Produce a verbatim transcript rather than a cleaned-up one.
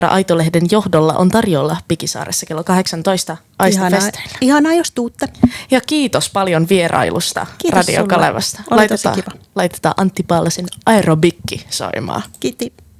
Aitolehden johdolla on tarjolla Pikisaaressa kello kahdeksantoista Aista-festeillä. Ihanaa, jos tuutte. Ja kiitos paljon vierailusta Kiitos Radio sulle. Kalevasta. Oli tosi Laitetaan, kiva. laitetaan Antti Paalasen aerobikki soimaan. Kiitos.